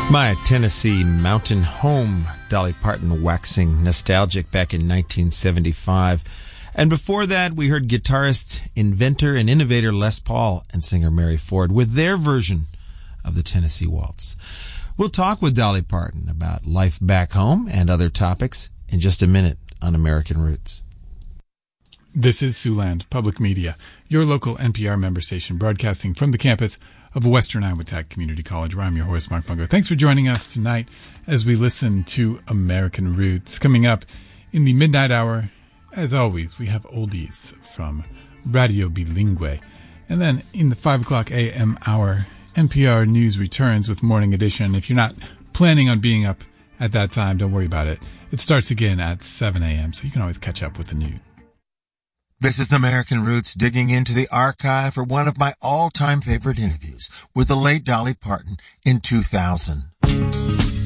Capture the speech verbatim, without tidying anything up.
My Tennessee Mountain Home, Dolly Parton waxing nostalgic back in nineteen seventy-five. And before that, we heard guitarist, inventor, and innovator Les Paul and singer Mary Ford with their version of the Tennessee Waltz. We'll talk with Dolly Parton about life back home and other topics in just a minute on American Roots. This is Siouxland Public Media, your local N P R member station broadcasting from the campus of Western Iowa Tech Community College, where I'm your host, Mark Bungo. Thanks for joining us tonight as we listen to American Roots. Coming up in the midnight hour, as always, we have oldies from Radio Bilingue. And then in the five o'clock a m hour, N P R News returns with Morning Edition. If you're not planning on being up at that time, don't worry about it. It starts again at seven a m, so you can always catch up with the news. This is American Roots, digging into the archive for one of my all-time favorite interviews with the late Dolly Parton in two thousand.